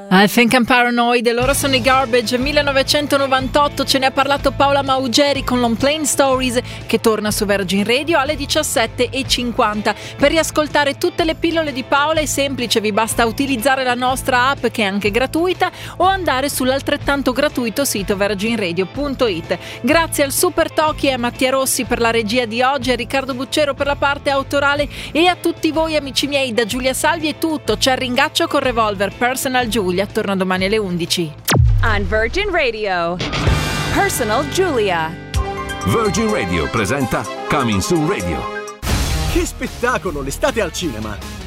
I Think I'm Paranoid, loro sono i Garbage, 1998, ce ne ha parlato Paola Maugeri con Long Plain Stories, che torna su Virgin Radio alle 17:50. Per riascoltare tutte le pillole di Paola è semplice, vi basta utilizzare la nostra app che è anche gratuita o andare sull'altrettanto gratuito sito virginradio.it. Grazie al Super Toki e a Mattia Rossi per la regia di oggi, a Riccardo Buccero per la parte autorale e a tutti voi amici miei. Da Giulia Salvi è tutto, c'è il ringaccio con Revolver, Personal Giulia, torna domani alle 11. On Virgin Radio, Personal Giulia. Virgin Radio presenta Coming Soon Radio. Che spettacolo, l'estate al cinema!